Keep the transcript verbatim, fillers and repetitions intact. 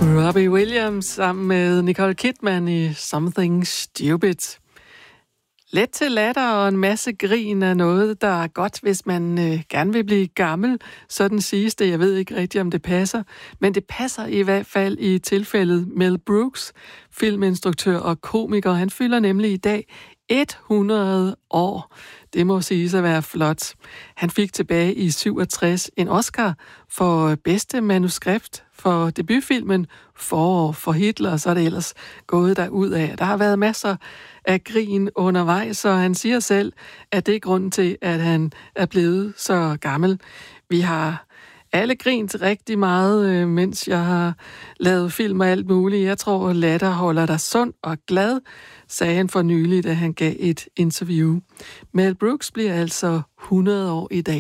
Robbie Williams sammen med Nicole Kidman i Something Stupid. Let til latter og en masse grin er noget, der er godt, hvis man øh, gerne vil blive gammel. Sådan siges det. Jeg ved ikke rigtigt, om det passer. Men det passer i hvert fald i tilfældet Mel Brooks, filminstruktør og komiker. Han fylder nemlig i dag hundrede år. Det må siges at være flot. Han fik tilbage i syvogtres en Oscar for bedste manuskript for debutfilmen Forår for Hitler, så er det ellers gået derudad. Der har været masser af grin undervejs, og han siger selv, at det er grunden til, at han er blevet så gammel. Vi har alle grint rigtig meget, mens jeg har lavet film og alt muligt. Jeg tror, latter holder dig sund og glad, sagde han for nylig, da han gav et interview. Mel Brooks bliver altså hundrede år i dag.